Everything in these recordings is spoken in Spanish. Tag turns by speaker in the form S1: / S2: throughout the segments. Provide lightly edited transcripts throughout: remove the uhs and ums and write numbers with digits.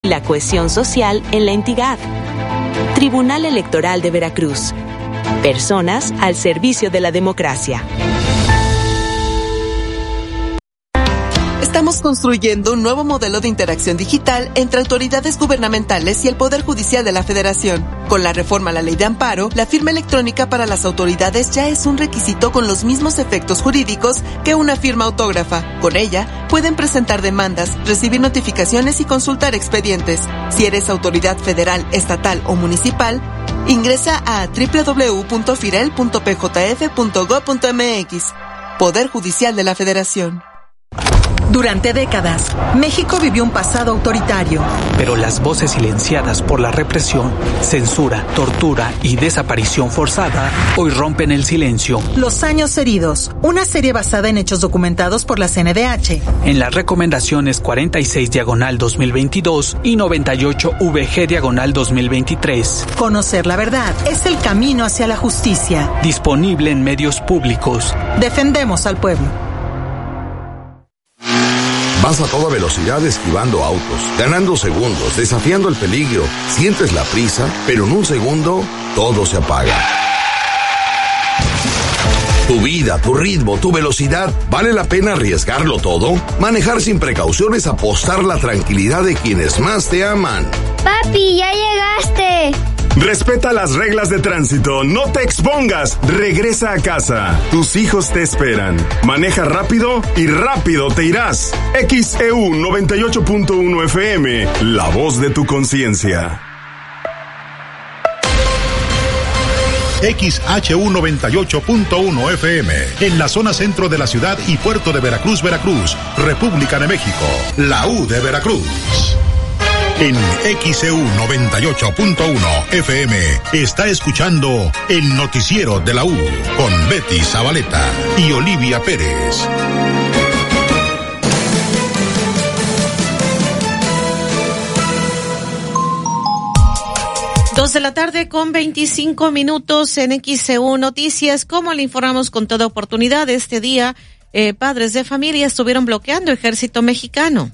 S1: la cohesión social en la entidad. Tribunal Electoral de Veracruz. Personas al servicio de la democracia.
S2: Estamos construyendo un nuevo modelo de interacción digital entre autoridades gubernamentales y el Poder Judicial de la Federación. Con la reforma a la Ley de Amparo, la firma electrónica para las autoridades ya es un requisito con los mismos efectos jurídicos que una firma autógrafa. Con ella, pueden presentar demandas, recibir notificaciones y consultar expedientes. Si eres autoridad federal, estatal o municipal, ingresa a www.firel.pjf.gov.mx. Poder Judicial de la Federación.
S3: Durante décadas, México vivió un pasado autoritario.
S4: Pero las voces silenciadas por la represión, censura, tortura y desaparición forzada hoy rompen el silencio.
S3: Los años heridos, una serie basada en hechos documentados por la CNDH.
S4: En las recomendaciones 46/2022 y 98VG/2023.
S3: Conocer la verdad es el camino hacia la justicia.
S4: Disponible en medios públicos.
S3: Defendemos al pueblo.
S5: Vas a toda velocidad esquivando autos, ganando segundos, desafiando el peligro. Sientes la prisa, pero en un segundo, todo se apaga. Tu vida, tu ritmo, tu velocidad, ¿vale la pena arriesgarlo todo? Manejar sin precauciones, apostar la tranquilidad de quienes más te aman.
S6: ¡Papi, ya llegaste!
S7: Respeta las reglas de tránsito, no te expongas, regresa a casa. Tus hijos te esperan. Maneja rápido y rápido te irás. XEU 98.1 FM, la voz de tu conciencia.
S8: XHU 98.1 FM, en la zona centro de la ciudad y puerto de Veracruz, República de México, la U de Veracruz. En XEU 98.1 FM está escuchando el noticiero de la U con Betty Zabaleta y Olivia Pérez.
S9: Dos de la tarde con 25 minutos en XEU Noticias. Como le informamos con toda oportunidad, este día padres de familia estuvieron bloqueando Ejército Mexicano.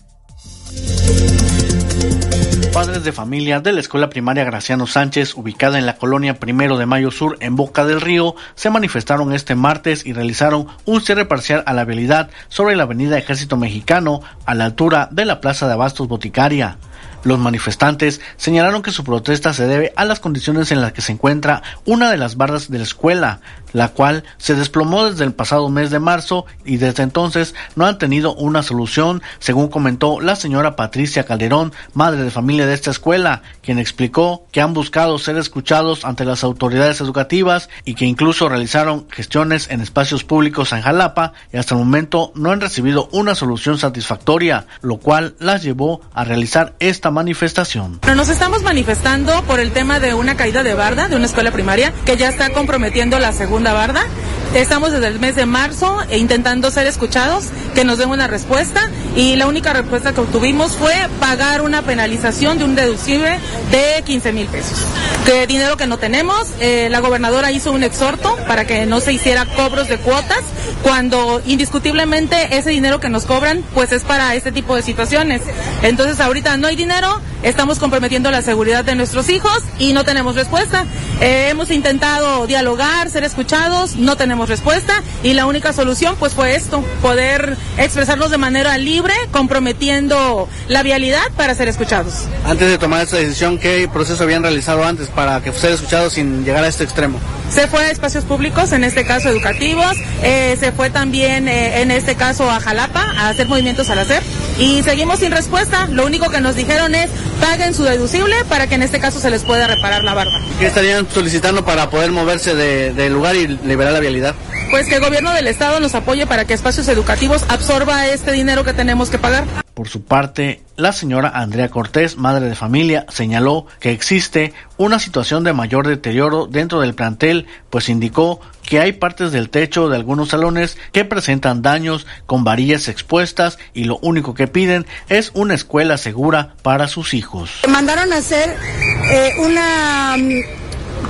S10: Padres de familia de la Escuela Primaria Graciano Sánchez, ubicada en la colonia 1 de Mayo Sur, en Boca del Río, se manifestaron este martes y realizaron un cierre parcial a la vialidad sobre la avenida Ejército Mexicano, a la altura de la Plaza de Abastos Boticaria. Los manifestantes señalaron que su protesta se debe a las condiciones en las que se encuentra una de las bardas de la escuela, la cual se desplomó desde el pasado mes de marzo y desde entonces no han tenido una solución, según comentó la señora Patricia Calderón, madre de familia de esta escuela, quien explicó que han buscado ser escuchados ante las autoridades educativas y que incluso realizaron gestiones en espacios públicos en Jalapa y hasta el momento no han recibido una solución satisfactoria, lo cual las llevó a realizar esta manifestación.
S11: Nos estamos manifestando por el tema de una caída de barda de una escuela primaria que ya está comprometiendo la segunda barda. Estamos desde el mes de marzo intentando ser escuchados, que nos den una respuesta, y la única respuesta que obtuvimos fue pagar una penalización de un deducible de 15,000 pesos. Que dinero que no tenemos. La gobernadora hizo un exhorto para que no se hiciera cobros de cuotas, cuando indiscutiblemente ese dinero que nos cobran pues es para este tipo de situaciones. Entonces ahorita no hay dinero, estamos comprometiendo la seguridad de nuestros hijos y no tenemos respuesta. Hemos intentado dialogar, ser escuchados, no tenemos respuesta, y la única solución pues fue esto, poder expresarnos de manera libre, comprometiendo la vialidad para ser escuchados.
S10: Antes de tomar esta decisión, ¿qué proceso habían realizado antes para que ser escuchados sin llegar a este extremo?
S11: Se fue a espacios públicos, en este caso educativos, se fue también en este caso a Jalapa a hacer movimientos al hacer, y seguimos sin respuesta. Lo único que nos dijeron es paguen su deducible para que en este caso se les pueda reparar la barda.
S10: ¿Qué estarían solicitando para poder moverse del lugar y liberar la vialidad?
S11: Pues que el gobierno del estado nos apoye para que espacios educativos absorba este dinero que tenemos que pagar.
S10: Por su parte, la señora Andrea Cortés, madre de familia, señaló que existe una situación de mayor deterioro dentro del plantel, pues indicó que hay partes del techo de algunos salones que presentan daños con varillas expuestas y lo único que piden es una escuela segura para sus hijos.
S12: Mandaron a hacer una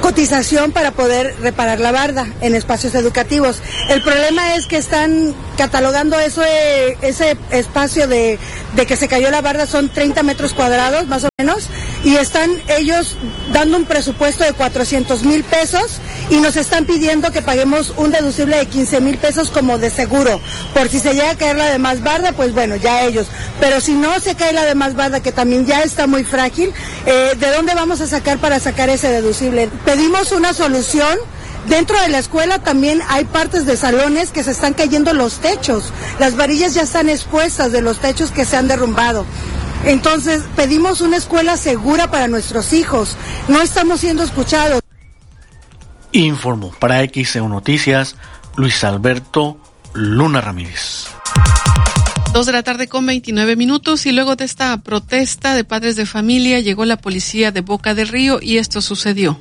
S12: cotización para poder reparar la barda en espacios educativos. El problema es que están catalogando ese espacio de que se cayó la barda, son 30 metros cuadrados más o menos, y están ellos dando un presupuesto de 400,000 pesos y nos están pidiendo que paguemos un deducible de 15,000 pesos como de seguro, por si se llega a caer la demás barda, pues bueno, ya ellos, pero si no se cae la demás barda, que también ya está muy frágil, ¿de dónde vamos a sacar para sacar ese deducible? Pedimos una solución. Dentro de la escuela también hay partes de salones que se están cayendo los techos, las varillas ya están expuestas de los techos que se han derrumbado. Entonces pedimos una escuela segura para nuestros hijos, no estamos siendo escuchados.
S10: Informó para XEU Noticias Luis Alberto Luna Ramírez.
S13: 2:29 p.m. y luego de esta protesta de padres de familia llegó la policía de Boca del Río y esto sucedió.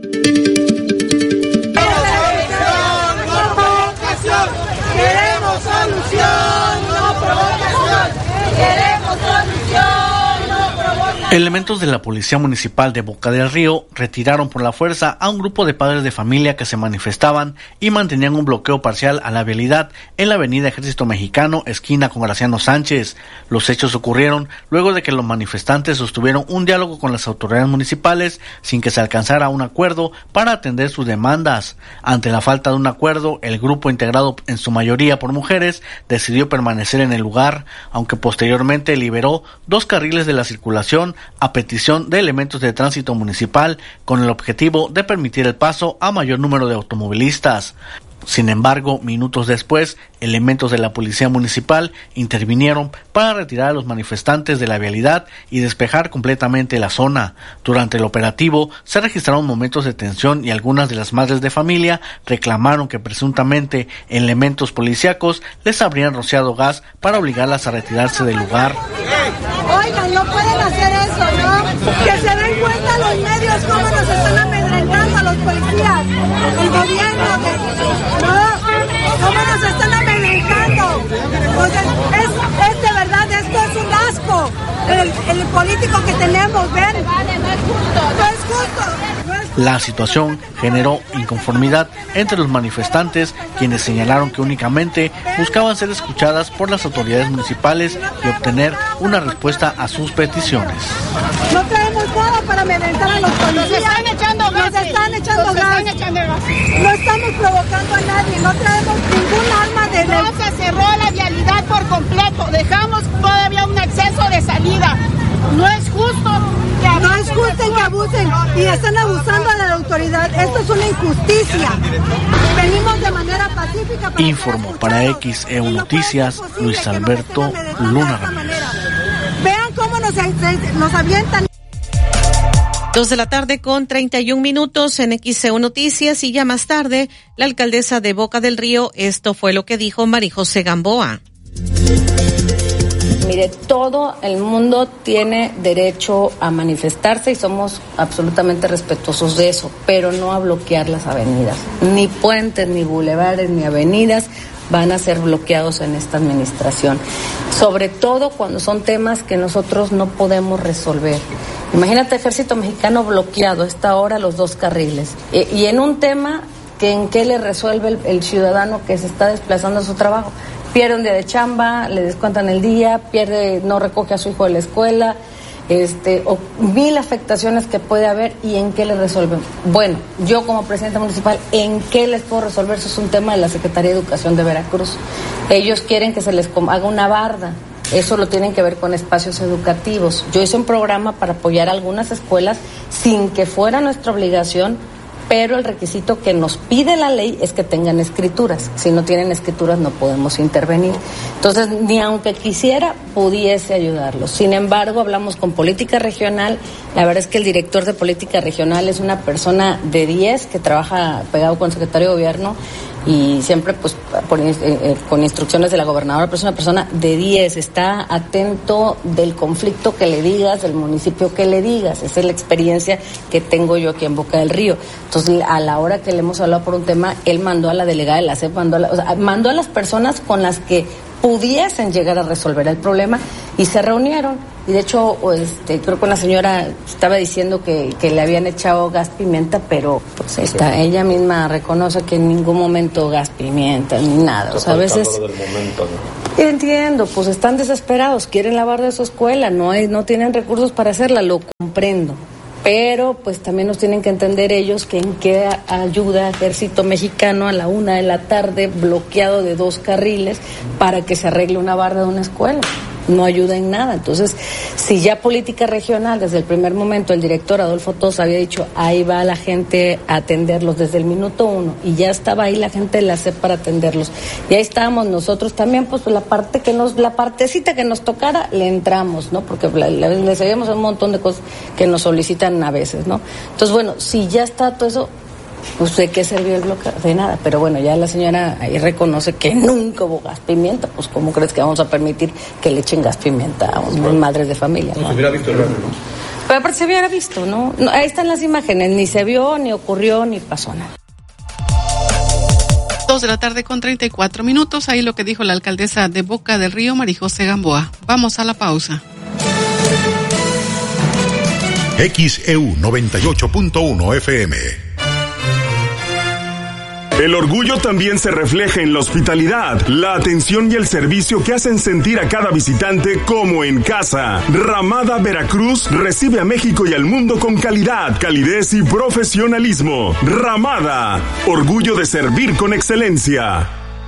S14: Queremos solución, no provocación. Queremos solución, no provocación.
S10: Elementos de la Policía Municipal de Boca del Río retiraron por la fuerza a un grupo de padres de familia que se manifestaban y mantenían un bloqueo parcial a la vialidad en la avenida Ejército Mexicano, esquina con Graciano Sánchez. Los hechos ocurrieron luego de que los manifestantes sostuvieron un diálogo con las autoridades municipales sin que se alcanzara un acuerdo para atender sus demandas. Ante la falta de un acuerdo, el grupo, integrado en su mayoría por mujeres, decidió permanecer en el lugar, aunque posteriormente liberó 2 carriles de la circulación a petición de elementos de tránsito municipal con el objetivo de permitir el paso a mayor número de automovilistas. Sin embargo, minutos después, elementos de la policía municipal intervinieron para retirar a los manifestantes de la vialidad y despejar completamente la zona. Durante el operativo se registraron momentos de tensión y algunas de las madres de familia reclamaron que presuntamente elementos policíacos les habrían rociado gas para obligarlas a retirarse del lugar.
S14: Oigan, no pueden hacer eso, ¿no? Que se den cuenta los medios cómo nos están amedrentando a los policías, el gobierno, cómo nos están amedrentando. Entonces, es de verdad, esto es un asco, el político que tenemos, ven, no es justo.
S10: La situación generó inconformidad entre los manifestantes, quienes señalaron que únicamente buscaban ser escuchadas por las autoridades municipales y obtener una respuesta a sus peticiones.
S14: No traemos nada para amedrentar a los policías. Nos están echando gas. No estamos provocando a nadie, no traemos ningún arma de...
S15: No se cerró la vialidad por completo, dejamos todavía un acceso de salida. No es justo
S14: que abusen y están abusando de la autoridad. Esto es una injusticia. Venimos de manera pacífica.
S10: Informó para XEU Noticias Luis Alberto Luna Ramírez.
S14: Vean cómo nos avientan.
S9: 2:31 p.m. en XEU Noticias y ya más tarde, la alcaldesa de Boca del Río, esto fue lo que dijo María José Gamboa.
S16: Mire, todo el mundo tiene derecho a manifestarse y somos absolutamente respetuosos de eso, pero no a bloquear las avenidas. Ni puentes, ni bulevares, ni avenidas van a ser bloqueados en esta administración. Sobre todo cuando son temas que nosotros no podemos resolver. Imagínate Ejército Mexicano bloqueado a esta hora los 2 carriles. Y en un tema que en qué le resuelve el ciudadano que se está desplazando a su trabajo. Pierde un día de chamba, le descuentan el día, no recoge a su hijo de la escuela, o 1000 afectaciones que puede haber, y en qué le resuelven. Bueno, yo como presidenta municipal, ¿en qué les puedo resolver? Eso es un tema de la Secretaría de Educación de Veracruz. Ellos quieren que se les haga una barda. Eso lo tienen que ver con espacios educativos. Yo hice un programa para apoyar a algunas escuelas sin que fuera nuestra obligación, pero el requisito que nos pide la ley es que tengan escrituras. Si no tienen escrituras no podemos intervenir. Entonces, ni aunque quisiera, pudiese ayudarlos. Sin embargo, hablamos con política regional. La verdad es que el director de política regional es una persona de 10 que trabaja pegado con el secretario de gobierno y siempre pues con instrucciones de la gobernadora, pero es una persona de 10, está atento del conflicto que le digas, del municipio que le digas. Esa es la experiencia que tengo yo aquí en Boca del Río. Entonces, a la hora que le hemos hablado por un tema, él mandó a la delegada de la SEP, mandó a las personas con las que pudiesen llegar a resolver el problema y se reunieron. Y de hecho, creo que una señora estaba diciendo que le habían echado gas pimienta, pero pues ella misma reconoce que en ningún momento gas pimienta ni nada. O sea, a veces entiendo, pues están desesperados, quieren la barda de su escuela, no tienen recursos para hacerla, lo comprendo. Pero pues también nos tienen que entender ellos que en qué ayuda Ejército Mexicano a la 1 p.m, bloqueado de 2 carriles para que se arregle una barda de una escuela. No ayuda en nada. Entonces, si ya política regional, desde el primer momento el director Adolfo Tosa había dicho, ahí va la gente a atenderlos desde el minuto 1, y ya estaba ahí la gente de la SEP para atenderlos. Y ahí estábamos nosotros también, pues la partecita que nos tocara, le entramos, ¿no? Porque le seguimos un montón de cosas que nos solicitan a veces, ¿no? Entonces, bueno, si ya está todo eso, pues ¿de qué sirvió el bloqueo? De nada, pero bueno, ya la señora ahí reconoce que nunca hubo gas pimienta, pues ¿cómo crees que vamos a permitir que le echen gas pimienta a unas madres de familia?
S17: No se hubiera visto el radio, ¿no?
S16: Pero aparte se hubiera visto, ¿no? Ahí están las imágenes, ni se vio, ni ocurrió, ni pasó nada.
S13: 2:34 p.m, ahí lo que dijo la alcaldesa de Boca del Río, María José Gamboa. Vamos a la pausa.
S8: XEU 98.1 FM.
S7: El orgullo también se refleja en la hospitalidad, la atención y el servicio que hacen sentir a cada visitante como en casa. Ramada Veracruz recibe a México y al mundo con calidad, calidez y profesionalismo. Ramada, orgullo de servir con excelencia.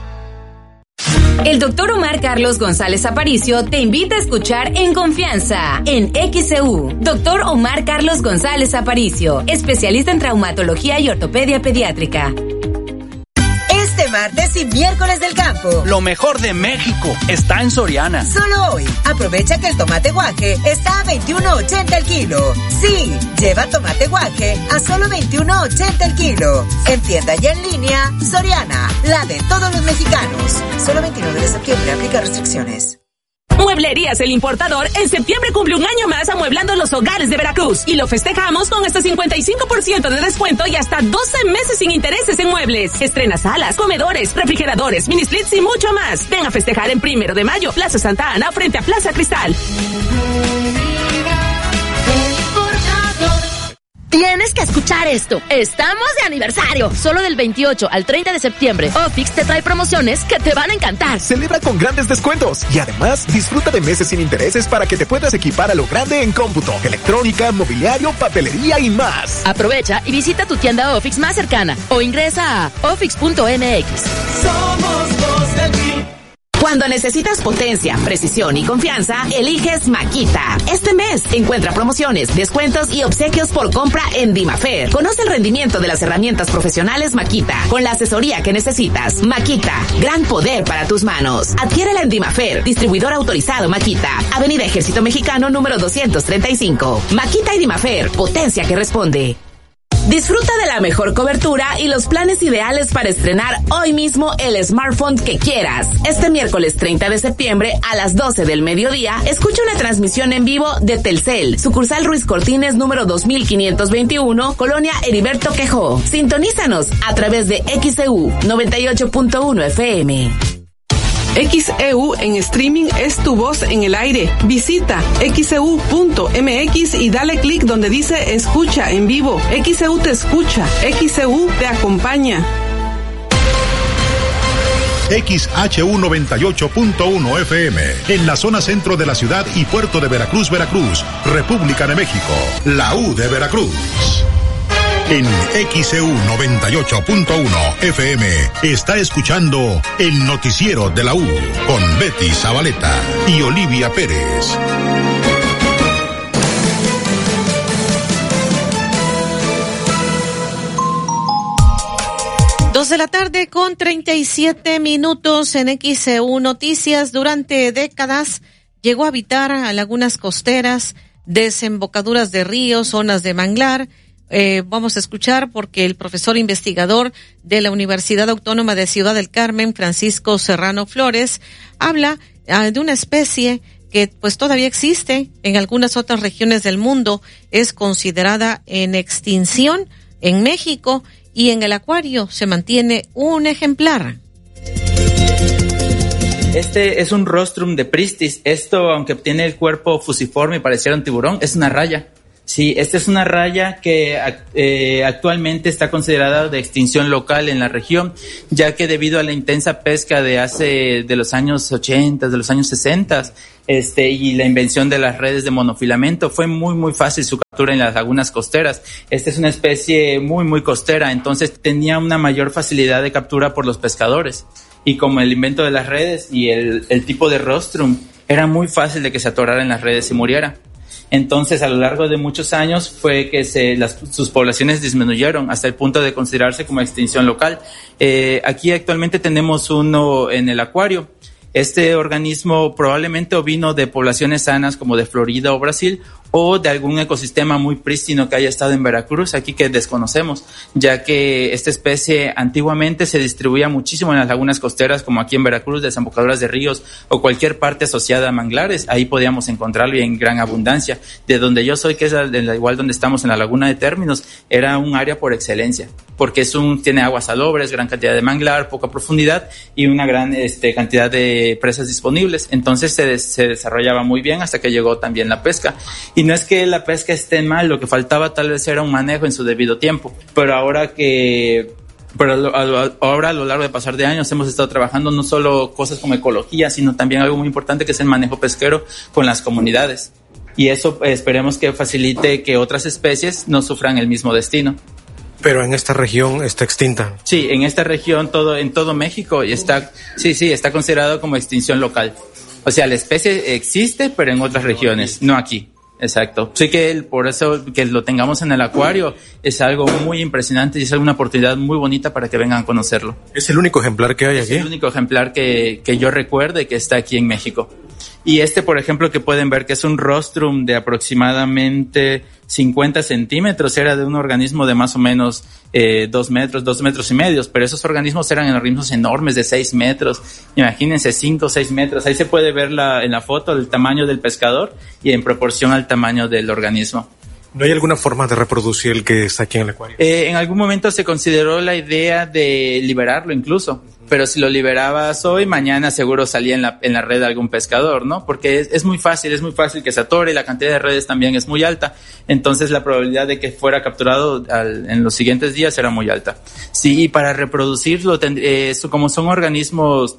S18: El doctor Omar Carlos González Aparicio te invita a escuchar En Confianza, en XEU. Doctor Omar Carlos González Aparicio, especialista en traumatología y ortopedia pediátrica.
S19: Este martes y miércoles del campo.
S20: Lo mejor de México está en Soriana.
S19: Solo hoy, aprovecha que el tomate guaje está a $21.80 el kilo. Sí, lleva tomate guaje a solo $21.80 el kilo. En tienda y en línea, Soriana, la de todos los mexicanos. Solo 29 de septiembre, aplica restricciones.
S21: Mueblerías El Importador en septiembre cumple un año más amueblando los hogares de Veracruz y lo festejamos con hasta 55% de descuento y hasta 12 meses sin intereses en muebles. Estrena salas, comedores, refrigeradores, mini splits y mucho más. Ven a festejar en 1 de mayo, Plaza Santa Ana, frente a Plaza Cristal.
S22: Tienes que escuchar esto. Estamos de aniversario. Solo del 28 al 30 de septiembre, Ofix te trae promociones que te van a encantar.
S23: Celebra con grandes descuentos y además disfruta de meses sin intereses para que te puedas equipar a lo grande en cómputo, electrónica, mobiliario, papelería y más.
S22: Aprovecha y visita tu tienda Ofix más cercana o ingresa a ofix.mx.
S21: Somos voz del PRI. Cuando necesitas potencia, precisión y confianza, eliges Makita. Este mes encuentra promociones, descuentos y obsequios por compra en Dimafer. Conoce el rendimiento de las herramientas profesionales Makita con la asesoría que necesitas. Makita, gran poder para tus manos. Adquiérela en Dimafer, distribuidor autorizado Makita. Avenida Ejército Mexicano número 235. Makita y Dimafer, potencia que responde. Disfruta de la mejor cobertura y los planes ideales para estrenar hoy mismo el smartphone que quieras. Este miércoles 30 de septiembre a las 12 del mediodía, escucha una transmisión en vivo de Telcel, sucursal Ruiz Cortines número 2521, Colonia Heriberto Quejó. Sintonízanos a través de XEU 98.1 FM.
S24: XEU en streaming es tu voz en el aire. Visita xeu.mx y dale clic donde dice escucha en vivo. XEU te escucha, XEU te acompaña.
S8: XHU 98.1 FM, en la zona centro de la ciudad y puerto de Veracruz, Veracruz, República de México, la U de Veracruz. En XEU 98.1 FM está escuchando el noticiero de la U con Betty Zabaleta y Olivia Pérez.
S9: 2:37 p.m. en XEU Noticias. Durante décadas llegó a habitar a lagunas costeras, desembocaduras de ríos, zonas de manglar. Vamos a escuchar porque el profesor investigador de la Universidad Autónoma de Ciudad del Carmen, Francisco Serrano Flores, habla de una especie que pues todavía existe en algunas otras regiones del mundo. Es considerada en extinción en México y en el acuario se mantiene un ejemplar.
S1: Este es un rostrum de Pristis. Esto, aunque tiene el cuerpo fusiforme y pareciera un tiburón, es una raya. Sí, esta es una raya que actualmente está considerada de extinción local en la región, ya que debido a la intensa pesca de los años 80, de los años 60, y la invención de las redes de monofilamento, fue muy fácil su captura en las lagunas costeras. Esta es una especie muy costera, entonces tenía una mayor facilidad de captura por los pescadores. Y como el invento de las redes y el tipo de rostrum, era muy fácil de que se atorara en las redes y muriera. Entonces, a lo largo de muchos años fue que sus poblaciones disminuyeron hasta el punto de considerarse como extinción local. Aquí actualmente tenemos uno en el acuario. Este organismo probablemente o vino de poblaciones sanas como de Florida o Brasil, o de algún ecosistema muy prístino que haya estado en Veracruz, aquí que desconocemos, ya que esta especie antiguamente se distribuía muchísimo en las lagunas costeras, como aquí en Veracruz, desembocaduras de ríos o cualquier parte asociada a manglares. Ahí podíamos encontrarlo y en gran abundancia. De donde yo soy, que es igual donde estamos en la laguna de Términos, era un área por excelencia, porque tiene aguas salobres, gran cantidad de manglar, poca profundidad y una gran cantidad de presas disponibles. Entonces se desarrollaba muy bien hasta que llegó también la pesca. Y no es que la pesca esté mal, lo que faltaba tal vez era un manejo en su debido tiempo. Pero ahora a lo largo de pasar de años hemos estado trabajando no solo cosas como ecología, sino también algo muy importante que es el manejo pesquero con las comunidades. Y eso esperemos que facilite que otras especies no sufran el mismo destino.
S2: Pero en esta región está extinta.
S1: Sí, en esta región, en todo México, y está considerado como extinción local. O sea, la especie existe, pero en otras regiones, no aquí. Exacto. Sí que por eso que lo tengamos en el acuario es algo muy impresionante y es una oportunidad muy bonita para que vengan a conocerlo.
S2: ¿Es el único ejemplar que hay aquí?
S1: Es el único ejemplar que yo recuerde que está aquí en México. Y por ejemplo, que pueden ver que es un rostrum de aproximadamente 50 centímetros, era de un organismo de más o menos 2 metros y medio, pero esos organismos eran organismos enormes de 6 metros, imagínense 5 o 6 metros, ahí se puede ver en la foto el tamaño del pescador y en proporción al tamaño del organismo.
S2: ¿No hay alguna forma de reproducir el que está aquí en el acuario?
S1: En algún momento se consideró la idea de liberarlo incluso, pero si lo liberabas hoy, mañana seguro salía en la red de algún pescador, ¿no? Porque es muy fácil que se atore y la cantidad de redes también es muy alta, entonces la probabilidad de que fuera capturado en los siguientes días era muy alta. Sí, y para reproducirlo, como son organismos...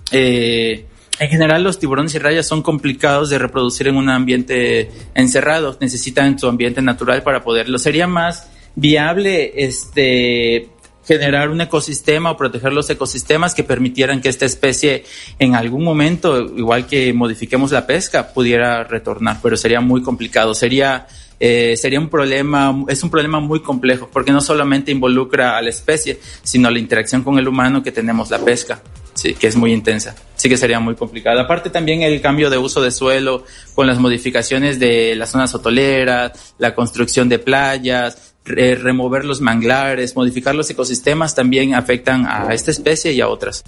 S1: En general, los tiburones y rayas son complicados de reproducir en un ambiente encerrado. Necesitan su ambiente natural para poderlo. Sería más viable generar un ecosistema o proteger los ecosistemas que permitieran que esta especie en algún momento, igual que modifiquemos la pesca, pudiera retornar, pero sería muy complicado. Sería un problema muy complejo, porque no solamente involucra a la especie, sino la interacción con el humano que tenemos la pesca. Sí, que es muy intensa. Sí que sería muy complicado. Aparte también el cambio de uso de suelo con las modificaciones de las zonas hotoleras, la construcción de playas, remover los manglares, modificar los ecosistemas también afectan a esta especie y a otras.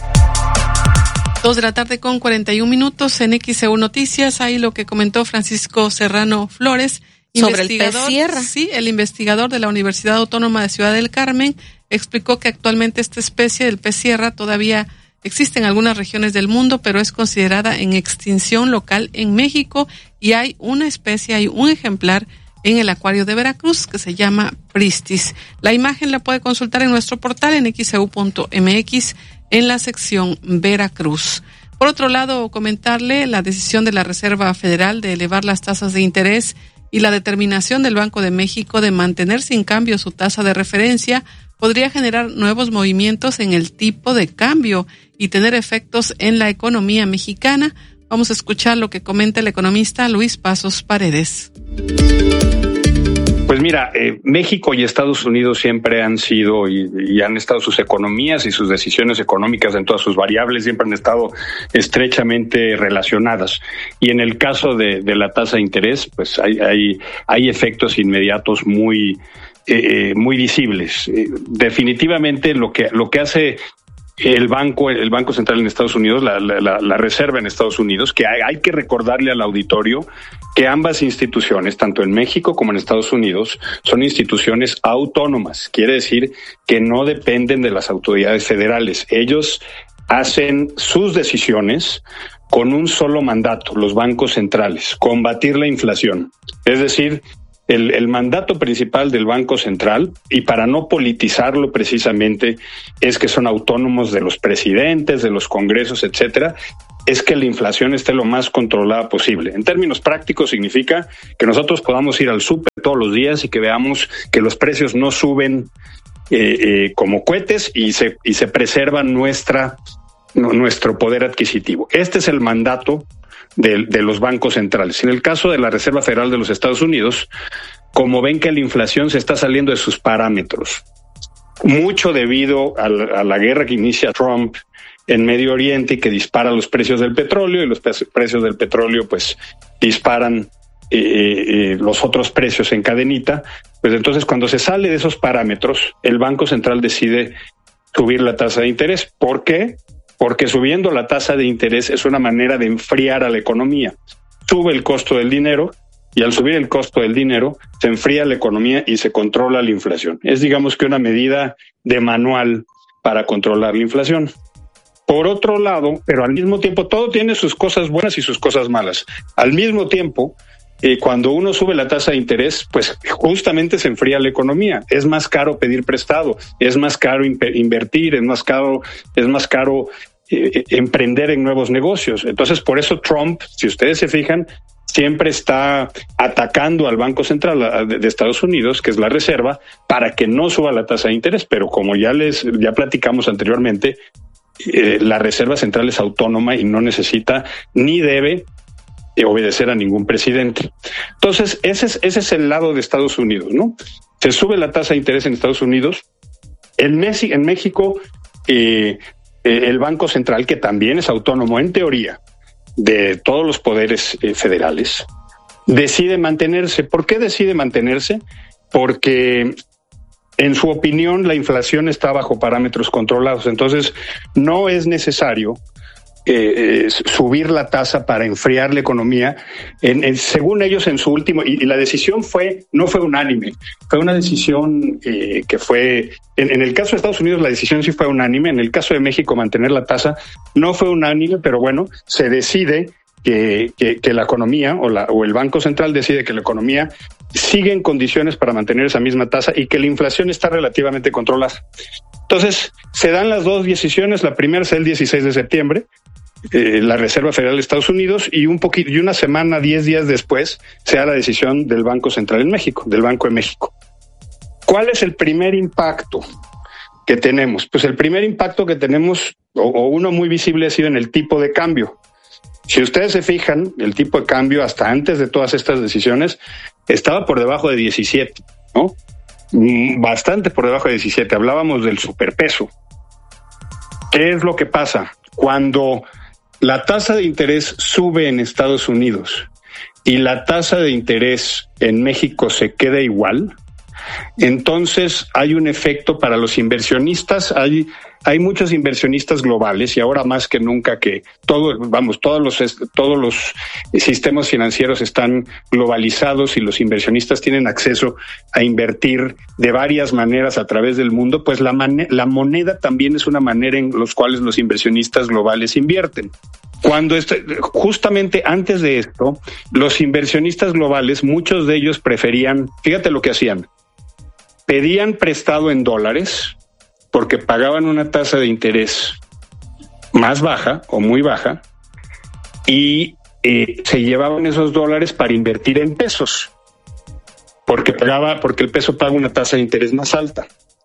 S13: 2:41 p.m. en XEU Noticias. Ahí lo que comentó Francisco Serrano Flores,
S9: sobre el pez sierra.
S13: Sí, el investigador de la Universidad Autónoma de Ciudad del Carmen explicó que actualmente esta especie del pez sierra todavía existe en algunas regiones del mundo, pero es considerada en extinción local en México y hay un ejemplar en el acuario de Veracruz que se llama Pristis. La imagen la puede consultar en nuestro portal en xeu.mx en la sección Veracruz. Por otro lado, comentarle la decisión de la Reserva Federal de elevar las tasas de interés y la determinación del Banco de México de mantener sin cambio su tasa de referencia podría generar nuevos movimientos en el tipo de cambio y tener efectos en la economía mexicana. Vamos a escuchar lo que comenta el economista Luis Pasos Paredes.
S4: Pues mira, México y Estados Unidos siempre han sido y han estado sus economías y sus decisiones económicas en todas sus variables siempre han estado estrechamente relacionadas. Y en el caso de la tasa de interés, pues hay efectos inmediatos muy visibles. Definitivamente lo que hace el Banco Central en Estados Unidos, la Reserva en Estados Unidos, que hay que recordarle al auditorio que ambas instituciones, tanto en México como en Estados Unidos, son instituciones autónomas. Quiere decir que no dependen de las autoridades federales. Ellos hacen sus decisiones con un solo mandato, los bancos centrales, combatir la inflación. Es decir, el mandato principal del Banco Central, y para no politizarlo precisamente, es que son autónomos de los presidentes, de los congresos, etcétera, es que la inflación esté lo más controlada posible. En términos prácticos significa que nosotros podamos ir al súper todos los días y que veamos que los precios no suben como cohetes y se preserva nuestro poder adquisitivo. Este es el mandato de los bancos centrales. En el caso de la Reserva Federal de los Estados Unidos, como ven que la inflación se está saliendo de sus parámetros, mucho debido a la guerra que inicia Trump en Medio Oriente y que dispara los precios del petróleo, y los precios del petróleo pues disparan los otros precios en cadenita, pues entonces cuando se sale de esos parámetros, el Banco Central decide subir la tasa de interés. ¿Por qué? Porque subiendo la tasa de interés es una manera de enfriar a la economía. Sube el costo del dinero y al subir el costo del dinero se enfría la economía y se controla la inflación. Es, digamos, que una medida de manual para controlar la inflación. Por otro lado, pero al mismo tiempo, todo tiene sus cosas buenas y sus cosas malas. Al mismo tiempo, cuando uno sube la tasa de interés, pues justamente se enfría la economía. Es más caro pedir prestado, es más caro invertir, es más caro emprender en nuevos negocios. Entonces, por eso Trump, si ustedes se fijan, siempre está atacando al Banco Central de Estados Unidos, que es la Reserva, para que no suba la tasa de interés. Pero como ya platicamos anteriormente, la Reserva Central es autónoma y no necesita ni debe obedecer a ningún presidente. Entonces, ese es el lado de Estados Unidos, ¿no? Se sube la tasa de interés en Estados Unidos. En México, el Banco Central, que también es autónomo en teoría de todos los poderes federales, decide mantenerse. ¿Por qué decide mantenerse? Porque en su opinión la inflación está bajo parámetros controlados. Entonces no es necesario subir la tasa para enfriar la economía. Según ellos, en su último, y la decisión no fue unánime, fue una decisión que fue, en el caso de Estados Unidos la decisión sí fue unánime. En el caso de México, mantener la tasa no fue unánime, pero bueno, se decide que la economía o el Banco Central decide que la economía sigue en condiciones para mantener esa misma tasa y que la inflación está relativamente controlada. Entonces, se dan las dos decisiones. La primera es el 16 de septiembre, la Reserva Federal de Estados Unidos, y una semana, 10 días después, se da la decisión del Banco Central en México, del Banco de México. ¿Cuál es el primer impacto que tenemos? Pues el primer impacto que tenemos, o uno muy visible, ha sido en el tipo de cambio. Si ustedes se fijan, el tipo de cambio hasta antes de todas estas decisiones estaba por debajo de 17, ¿no? Bastante por debajo de 17. Hablábamos del superpeso. ¿Qué es lo que pasa? Cuando la tasa de interés sube en Estados Unidos y la tasa de interés en México se queda igual, entonces hay un efecto para los inversionistas. Hay muchos inversionistas globales, y ahora más que nunca que todos los sistemas financieros están globalizados y los inversionistas tienen acceso a invertir de varias maneras a través del mundo, pues la moneda también es una manera en los cuales los inversionistas globales invierten. Justamente antes de esto, los inversionistas globales, muchos de ellos preferían, fíjate lo que hacían, pedían prestado en dólares porque pagaban una tasa de interés más baja o muy baja, y se llevaban esos dólares para invertir en pesos, porque el peso paga una tasa de interés más alta.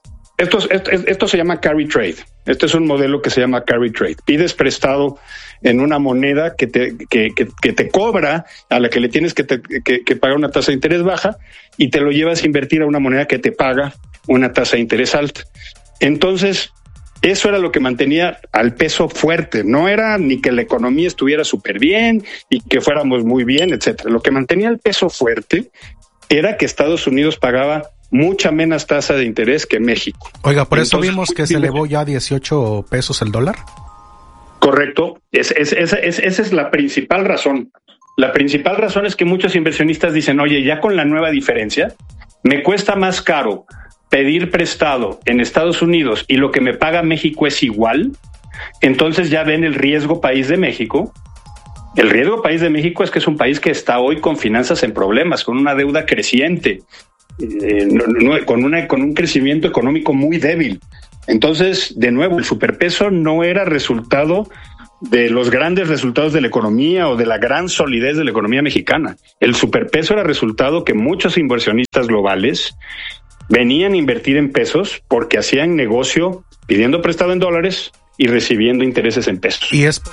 S4: Esto se llama carry trade. Este es un modelo que se llama carry trade. Pides prestado en una moneda que te cobra, a la que le tienes que pagar una tasa de interés baja, y te lo llevas a invertir a una moneda que te paga una tasa de interés alta. Entonces, eso era lo que mantenía al peso fuerte. No era ni que la economía estuviera súper bien y que fuéramos muy bien, etcétera. Lo que mantenía el peso fuerte era que Estados Unidos pagaba mucha menos tasa de interés que México.
S2: Oiga, por eso vimos que se elevó ya a 18 pesos el dólar.
S4: Correcto. Esa es la principal razón. La principal razón es que muchos inversionistas dicen, oye, ya con la nueva diferencia, me cuesta más caro pedir prestado en Estados Unidos y lo que me paga México es igual, entonces ya ven el riesgo país de México. El riesgo país de México es que es un país que está hoy con finanzas en problemas, con una deuda creciente, con un crecimiento económico muy débil. Entonces, de nuevo, el superpeso no era resultado de los grandes resultados de la economía o de la gran solidez de la economía mexicana. El superpeso era resultado que muchos inversionistas globales venían a invertir en pesos porque hacían negocio pidiendo prestado en dólares y recibiendo intereses en pesos.
S2: Y es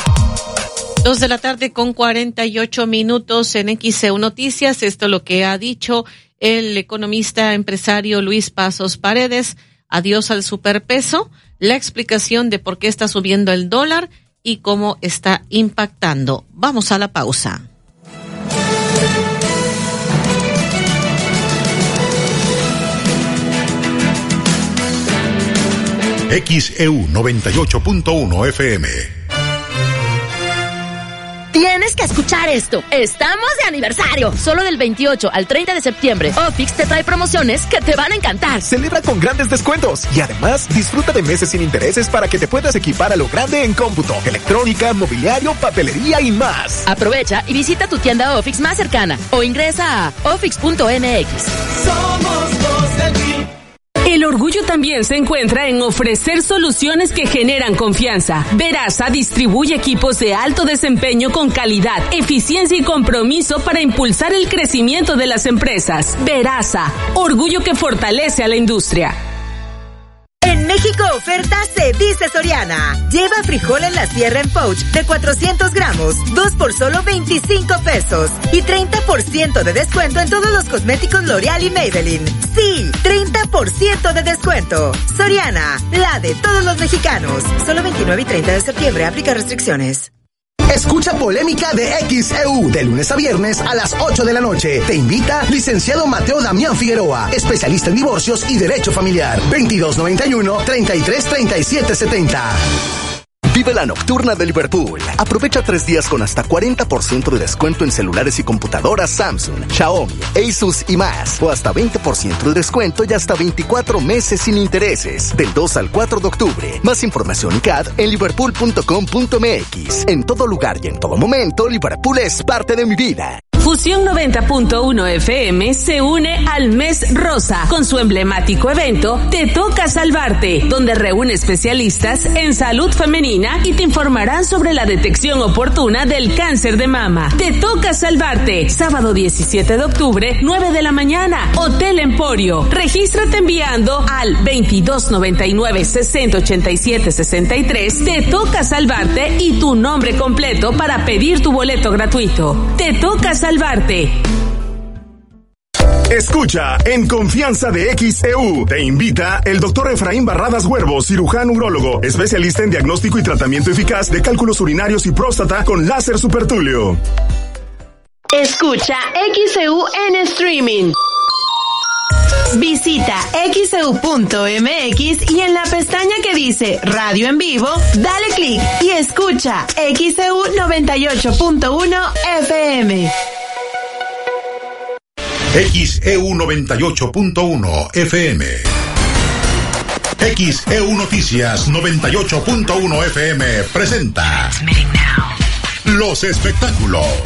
S9: 2:48 p.m. en XEU Noticias. Esto es lo que ha dicho el economista empresario Luis Pasos Paredes. Adiós al superpeso, la explicación de por qué está subiendo el dólar y cómo está impactando. Vamos a la pausa.
S8: XEU 98.1 FM.
S22: Tienes que escuchar esto. Estamos de aniversario. Solo del 28 al 30 de septiembre. Ofix te trae promociones que te van a encantar.
S23: Celebra con grandes descuentos y además disfruta de meses sin intereses para que te puedas equipar a lo grande en cómputo, electrónica, mobiliario, papelería y más.
S22: Aprovecha y visita tu tienda Ofix más cercana o ingresa a ofix.mx.
S3: Somos los del PRI.
S5: El orgullo también se encuentra en ofrecer soluciones que generan confianza. Veraza distribuye equipos de alto desempeño con calidad, eficiencia y compromiso para impulsar el crecimiento de las empresas. Veraza, orgullo que fortalece a la industria.
S19: En México oferta se dice Soriana. Lleva frijol en la sierra en pouch de 400 gramos, 2 por solo 25 pesos. Y 30% de descuento en todos los cosméticos L'Oreal y Maybelline. Sí, 30% de descuento. Soriana, la de todos los mexicanos. Solo 29 y 30 de septiembre, aplica restricciones.
S6: Escucha Polémica de XEU de lunes a viernes a las 8 de la noche. Te invita licenciado Mateo Damián Figueroa, especialista en divorcios y derecho familiar. 2291-333770.
S23: Vive la nocturna de Liverpool. Aprovecha 3 días con hasta 40% de descuento en celulares y computadoras Samsung, Xiaomi, Asus y más. O hasta 20% de descuento y hasta 24 meses sin intereses. Del 2 al 4 de octubre. Más información y CAD en liverpool.com.mx. En todo lugar y en todo momento, Liverpool es parte de mi vida.
S5: Fusión 90.1 FM se une al Mes Rosa con su emblemático evento Te Toca Salvarte, donde reúne especialistas en salud femenina y te informarán sobre la detección oportuna del cáncer de mama. Te Toca Salvarte, sábado 17 de octubre, 9 de la mañana, Hotel Emporio. Regístrate enviando al 2299-6087-63. Te Toca Salvarte y tu nombre completo para pedir tu boleto gratuito. Te Toca Salvarte.
S7: Escucha En Confianza de XEU. Te invita el doctor Efraín Barradas Huervo, cirujano urólogo, especialista en diagnóstico y tratamiento eficaz de cálculos urinarios y próstata con láser supertulio.
S22: Escucha XEU en streaming. Visita xeu.mx y en la pestaña que dice Radio en Vivo, dale clic y escucha XEU 98.1 FM.
S8: XEU 98.1 FM. XEU Noticias 98.1 FM presenta Los Espectáculos.